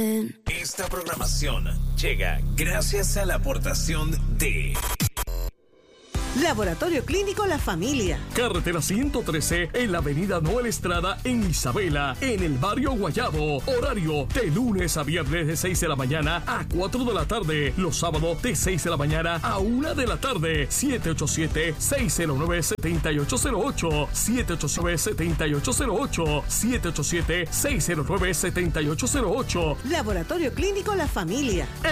Esta programación llega gracias a la aportación de Laboratorio Clínico La Familia. Carretera 113 en la avenida Noel Estrada en Isabela, en el barrio Guayabo. Horario de lunes a viernes de 6 de la mañana a 4 de la tarde. Los sábados de 6 de la mañana a 1 de la tarde. 787-609-7808. 789-7808. 787-609-7808. Laboratorio Clínico La Familia.